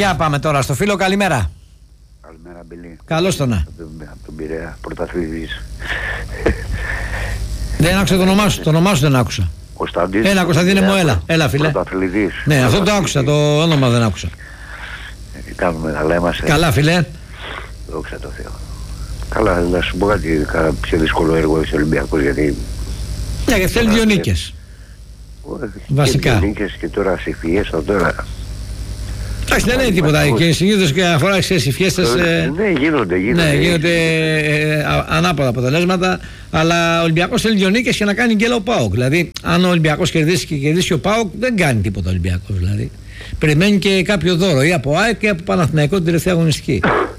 Για πάμε τώρα στο φίλο, καλημέρα. Καλημέρα, Μπιλή. Καλώς το να. Από τον Πειραιά, πρωταθλητής. Δεν άκουσα το όνομά σου, το όνομά σου δεν άκουσα. Κωνσταντίνος. Έλα, Κωνσταντίνε μου, έλα φίλε. Πρωταθλητής. Ναι, αυτό το άκουσα, το όνομα δεν άκουσα. Κάνουμε καλά, είμαστε. Καλά φίλε. Δόξα τω Θεώ. Καλά, να σου πω κάτι, πιο δύσκολο έργο έχει ο Ολυμπιακός, γιατί... Ναι, και θέλει 2 νίκες. Βασικά. 2 νίκες και τώρα σε φιέστα τώρα. Εντάξει, δεν είναι τίποτα. Και συνήθως και αφορά στις φιέστες. Ναι, γίνονται. Ναι, γίνονται ανάποδα αποτελέσματα. Αλλά ο Ολυμπιακός θέλει 2 νίκες και να κάνει γκέλα ο ΠΑΟΚ. Δηλαδή, αν ο Ολυμπιακός κερδίσει και κερδίσει ο ΠΑΟΚ, δεν κάνει τίποτα ο Ολυμπιακός. Δηλαδή, περιμένει και κάποιο δώρο ή από ΑΕΚ ή από Παναθηναϊκό την τελευταία αγωνιστική.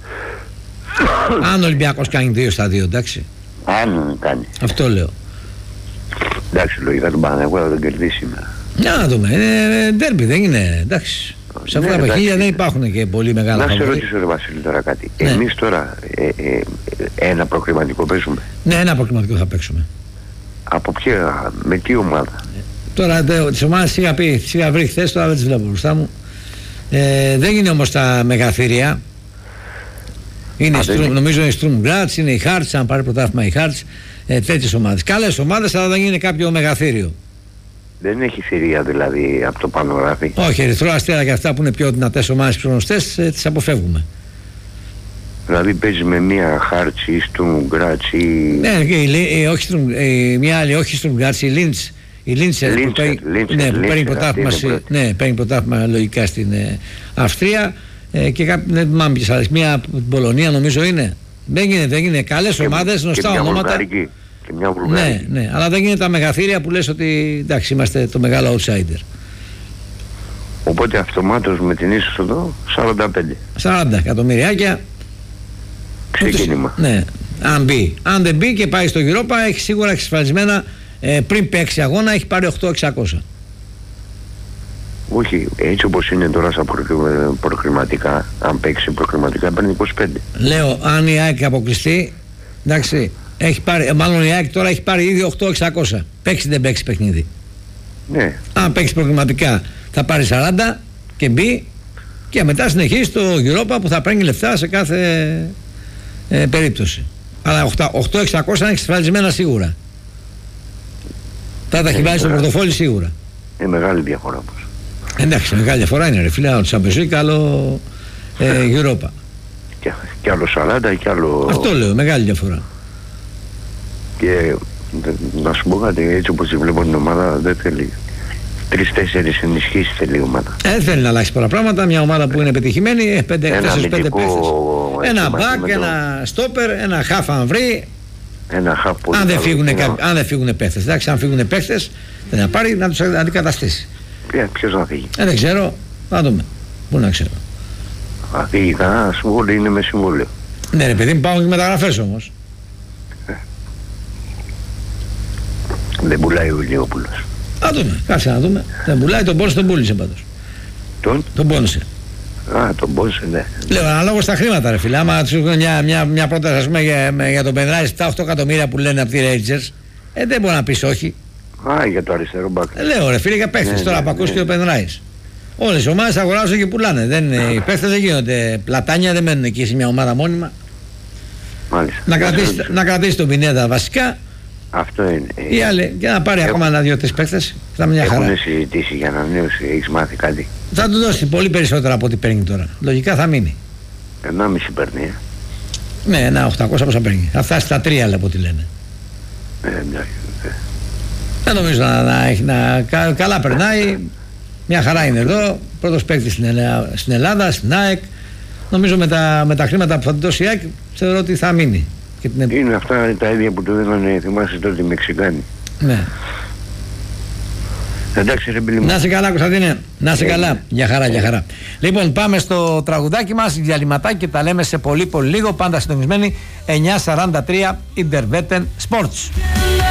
Αν ο Ολυμπιακός κάνει 2-2, εντάξει. Αν κάνει. Αυτό λέω. Εντάξει, λογικά τον Παναθηναϊκό θα τον κερδίσει σήμερα. Να δούμε. Είναι ντέρμπι, δεν είναι. Εντάξει. Σε αυτά τα παιχνίδια δεν υπάρχουν και πολύ μεγάλα. Να σε ρωτήσω, ρε Βασίλη, τώρα κάτι. Ναι. Εμείς τώρα ένα προκριματικό παίζουμε. Ναι, ένα προκριματικό θα παίξουμε. Από ποια, με τι ομάδα? Τώρα τις ομάδες είχα βρει χθες, τώρα δεν τις βλέπω μπροστά μου. Δεν είναι όμως τα μεγαθύρια. Είναι νομίζω είναι η Στρουμ Γκράτς, είναι η Χάρτς, αν πάρει πρωτάθλημα η Χάρτς. Τέτοιες ομάδες. Καλές ομάδες, αλλά δεν είναι κάποιο μεγαθύριο. Δεν έχει θηρία δηλαδή από το πάνω γράφει. Όχι, Ερυθρό Αστέρα και αυτά που είναι πιο δυνατές ομάδες πιο γνωστές, τις αποφεύγουμε. Δηλαδή παίζει με μία Χάρτς ή Στρουμ Γκράτς ή... Ναι, μια άλλη, όχι Στρουμ Γκράτς, η Λίντς. Η Λίντσερ που παίρνει πρωτάθλημα λογικά στην Αυστρία και δεν θυμάμαι ποιες άλλες. Μία από την Πολωνία νομίζω είναι. Δεν γίνεται. Καλές ομάδες, γνωστά ονόματα. Και μια Βουλγαρική. Ναι, αλλά δεν είναι τα μεγαθύρια που λες ότι εντάξει είμαστε το μεγάλο outsider. Οπότε αυτομάτως με την είσοδο 45. 40 εκατομμυριάκια. Ξεκίνημα. Ναι, αν μπει. Αν δεν μπει και πάει στο Europa, έχει σίγουρα εξασφαλισμένα πριν παίξει αγώνα, έχει πάρει 8.600. Όχι, έτσι όπως είναι τώρα στα προκριματικά, αν παίξει προκριματικά παίρνει 25. Λέω, αν η ΑΕΚ αποκλειστεί, εντάξει, έχει πάρει, μάλλον η ΑΕΚ τώρα έχει πάρει ήδη 8.600. Παίξει δεν παίξει παιχνίδι. Ναι. Αν παίξει προκριματικά θα πάρει 40 και μπει και μετά συνεχίζει το Europa που θα παίρνει λεφτά σε κάθε περίπτωση. Αλλά 8.600 είναι εξασφαλισμένα σίγουρα. Θα τα έχει βάλει στο πορτοφόλι σίγουρα. Είναι μεγάλη διαφορά όμως. Εντάξει, μεγάλη διαφορά είναι ρε φίλε, άλλο Champions League, άλλο Europa. Και άλλο 40 και άλλο... Αυτό λέω, μεγάλη διαφορά. Και να σου πω κάτι, έτσι όπως τη βλέπω την ομάδα δεν θέλει 3-4 ενισχύσεις θέλει η ομάδα. Δεν θέλει να αλλάξει πολλά πράγματα, μια ομάδα που είναι πετυχημένη, 4-5 παίχτες. Ένα μπακ, ένα στόπερ, ένα χαφ αν βρει. Αν δεν φύγουν παίχτες, εντάξει, αν φύγουν παίχτες δεν θα πάρει να τους αντικαταστήσει. Ποιος να φύγει? Δεν ξέρω, θα δούμε. Πού να ξέρω. Θα φύγει κανένα συμβόλαιο, είναι με συμβόλαιο. Ναι ρε παιδί μου, πάω και μεταγραφές όμως. Δεν πουλάει ο Ηλιόπουλος. Θα δούμε, κάτσε να δούμε. Δεν πουλάει, τον πόνσε τον πούλησε πάντως. Τον πόνσε. Τον πόνσε, ναι. Λέω αναλόγως στα χρήματα ρε φίλε. Άμα τους έχουν μια πρόταση ας πούμε για τον Πενράη 7-8 εκατομμύρια που λένε από τη Rangers, δεν μπορεί να πεις όχι. Για το αριστερό μπακ. Λέω ρε φίλε για παίχτες τώρα που ακούς και ο Πενράης. Όλες οι ομάδες αγοράζουν και πουλάνε. Οι παίχτες δεν γίνονται πλατάνια, δεν μένουν εκεί σε μια ομάδα μόνιμα. Μάλιστα. Να κρατήσει τον Πινέδα βασικά. Αυτό είναι. Ή άλλοι, και να πάρει ακόμα 1-2-3 παίχτες. Θα μια χαρά. Έχουν συζητήσει για ανανέωση, έχεις μάθει κάτι? Θα του δώσει πολύ περισσότερα από ό,τι παίρνει τώρα. Λογικά θα μείνει. 1,5 παίρνει. Ναι, ένα 800 πόσα παίρνει. Θα φτάσει στα 3 λέει από ό,τι λένε. Δεν νομίζω καλά περνάει. Μια χαρά είναι εδώ. Πρώτος παίκτης στην Ελλάδα, στην ΑΕΚ. Νομίζω με τα χρήματα που θα του δώσει η ΑΕΚ θεωρώ ότι θα μείνει. Είναι αυτά τα ίδια που του δίνανε, θυμάσαι τότε οι Μεξικάνοι. Ναι. Εντάξει ρε Μπίλη μου. Να σε καλά Κωνσταντίνε, να σε καλά. Για χαρά, για χαρά. Λοιπόν, πάμε στο τραγουδάκι μας, διαλυματάκι και τα λέμε σε πολύ πολύ λίγο. Πάντα συντονισμένοι 9:43 Interveten Sports.